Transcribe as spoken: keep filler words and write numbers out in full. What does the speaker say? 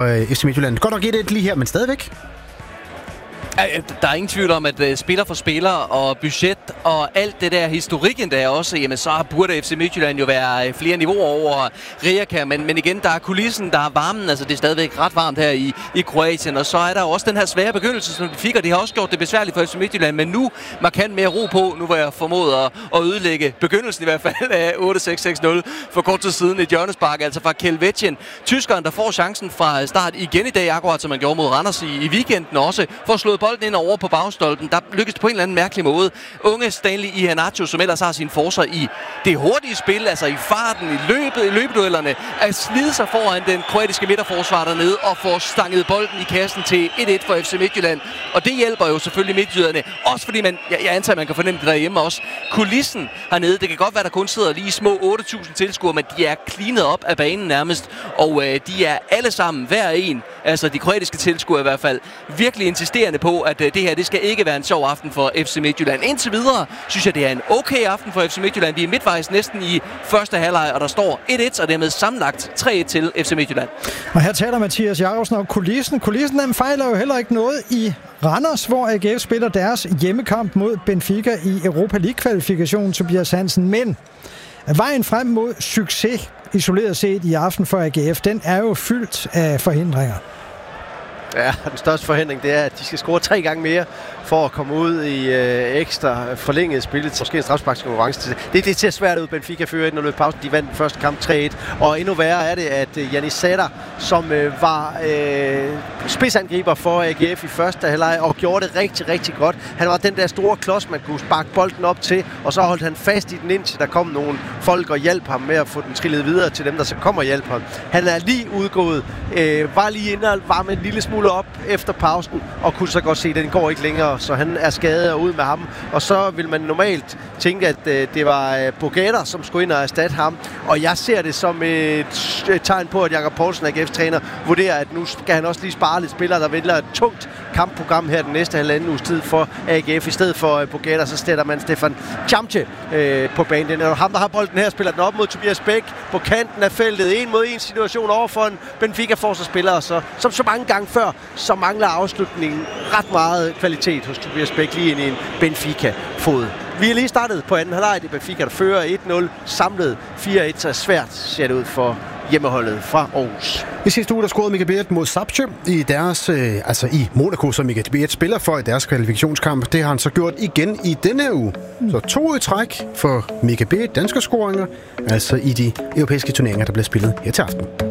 øh, F C Midtjylland. Godt nok et et lige her, men stadigvæk. Der er ingen tvivl om, at uh, spiller for spiller og budget og alt det der historikken der også, jamen så burde F C Midtjylland jo være flere niveauer over Rijeka, men, men igen, der er kulissen, der er varmen, altså det er stadigvæk ret varmt her i, i Kroatien, og så er der også den her svære begyndelse, som de fik, og det har også gjort det besværligt for F C Midtjylland, men nu markant mere ro på, nu var jeg formået at, at ødelægge begyndelsen i hvert fald af otte seks seks nul for kort tid siden i hjørnespark, altså fra Kelvetjen. Tyskeren, der får chancen fra start igen i dag, akkurat som man gjorde mod Randers i, i weekenden også, for at slå bolden ind over på bagstolpen. Der lykkes på en eller anden mærkelig måde. Unge Stanley Iheanacho, som ellers har sin forser i det hurtige spil, altså i farten, i løbet, i løbeduellerne, at slide sig foran den kroatiske midterforsvar dernede og få stanget bolden i kassen til et et for F C Midtjylland. Og det hjælper jo selvfølgelig midtjyderne. Også fordi man, jeg, jeg antager, man kan fornemme det derhjemme også. Kulissen hernede, det kan godt være, der kun sidder lige små otte tusind tilskuere, men de er cleanet op af banen nærmest. Og øh, de er alle sammen, hver en, altså de kroatiske tilskuere i hvert fald, virkelig insisterende på, at øh, det her, det skal ikke være en sjov aften for F C Midtjylland. Indtil videre synes jeg, det er en okay aften for F C Midtjylland. Vi er midtvejs næsten i første halvleg, og der står et et, og dermed sammenlagt tre et til F C Midtjylland. Og her taler Mathias Jacobsen om kulissen. Kulissen, den fejler jo heller ikke noget i Randers, hvor A G F spiller deres hjemmekamp mod Benfica i Europa League-kvalifikationen, Tobias Hansen. Men vejen frem mod succes, isoleret set i aften for A G F, den er jo fyldt af forhindringer. Ja, den største forhindring, det er, at de skal score tre gange mere for at komme ud i øh, ekstra forlænget spillet. Måske en strafsparkskonkurrence. Det, det ser svært ud. Benfica fører et nul i pausen. De vandt den første kamp tre et. Og endnu værre er det, at øh, Janis Sadar, som øh, var øh, spidsangriber for A G F i første halvleg og gjorde det rigtig, rigtig godt. Han var den der store klods, man kunne sparke bolden op til, og så holdt han fast i den indtil der kom nogle folk og hjalp ham med at få den trillet videre til dem, der så kommer og hjælp ham. Han er lige udgået, øh, var lige inde og var med en lille smule op efter pausen, og kunne så godt se, at den går ikke længere, så han er skadet og ud med ham. Og så vil man normalt tænke, at øh, det var øh, Bogater, som skulle ind og erstatte ham. Og jeg ser det som et, et tegn på, at Jakob Poulsen, A G F's træner, vurderer, at nu skal han også lige spare lidt spillere, der vælger et tungt kampprogram her den næste halvanden uges tid for A G F. I stedet for øh, Bogater, så stætter man Stefan Chamche øh, på banen. Det er ham, der har bolden her, spiller den op mod Tobias Bæk på kanten af feltet. En mod en situation over for en Benfica-forsvarsspiller, og så, som så mange gange før, så mangler afslutningen ret meget kvalitet hos Tobias Bæk lige ind i en Benfica-fod. Vi er lige startet på anden halvleg. Det er Benfica, der fører et nul, samlet fire et, så svært ser det ud for hjemmeholdet fra Aarhus. I sidste uge der scorede Mika Beat mod Sapche i deres, øh, altså i Monaco, som Mika Beat spiller for i deres kvalifikationskamp. Det har han så gjort igen i denne her uge. Så to i træk for Mika Beat, danske scoringer, altså i de europæiske turneringer, der bliver spillet her til aften.